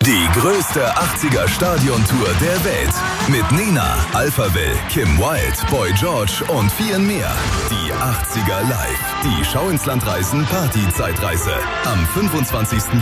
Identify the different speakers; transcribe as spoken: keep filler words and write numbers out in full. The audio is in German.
Speaker 1: Die größte achtziger-Stadion-Tour der Welt. Mit Nena, Alphaville, Kim Wilde, Boy George und vielen mehr. Die achtziger live. Die Schau ins Land reisen Party-Zeitreise. Am fünfundzwanzigsten